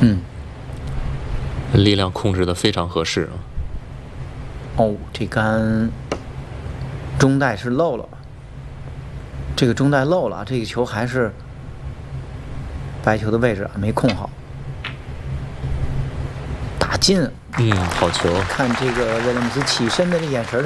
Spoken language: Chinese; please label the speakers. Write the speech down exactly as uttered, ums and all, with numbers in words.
Speaker 1: 嗯，
Speaker 2: 力量控制的非常合适啊。
Speaker 1: 哦，这杆中带是漏了，这个中带漏了，这个球还是白球的位置啊没控好，打进。
Speaker 2: 嗯，好球！
Speaker 1: 看这个威廉姆斯起身的这眼神。